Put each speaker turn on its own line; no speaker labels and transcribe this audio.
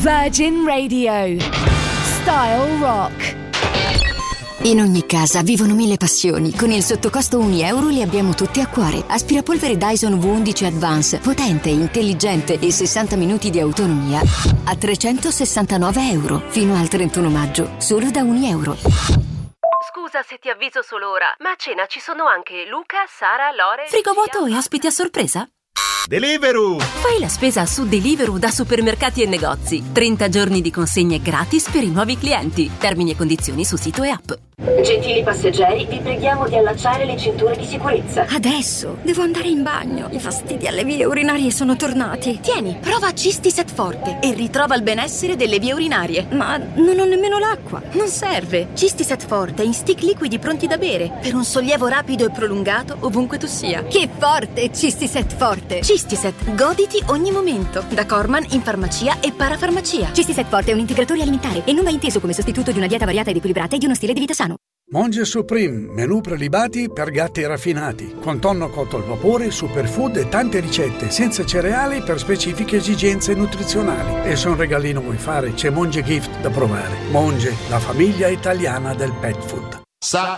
Virgin Radio. Style Rock.
In ogni casa vivono 1000 passioni. Con il sottocosto €1 li abbiamo tutti a cuore. Aspirapolvere Dyson V11 Advance, potente, intelligente e 60 minuti di autonomia a €369 fino al 31 maggio, solo da €1.
Scusa se ti avviso solo ora, ma a cena ci sono anche Luca, Sara, Lore...
Frigo vuoto e ospiti a sorpresa?
Deliveroo!
Fai la spesa su Deliveroo da supermercati e negozi. 30 giorni di consegne gratis per i nuovi clienti. Termini e condizioni su sito e app.
Gentili passeggeri, vi preghiamo di allacciare le cinture di sicurezza.
Adesso devo andare in bagno. I fastidi alle vie urinarie sono tornati.
Tieni, prova Cistiset Forte e ritrova il benessere delle vie urinarie.
Ma non ho nemmeno l'acqua.
Non serve. Cistiset Forte in stick liquidi pronti da bere per un sollievo rapido e prolungato ovunque tu sia.
Che forte, Cistiset Forte.
Cistiset, goditi ogni momento. Da Corman in farmacia e parafarmacia.
Cistiset Forte è un integratore alimentare e non va inteso come sostituto di una dieta variata ed equilibrata e di uno stile di vita sano.
Monge Supreme, menù prelibati per gatti raffinati, con tonno cotto al vapore, superfood e tante ricette, senza cereali per specifiche esigenze nutrizionali. E se un regalino vuoi fare, c'è Monge Gift da provare. Monge, la famiglia italiana del pet food.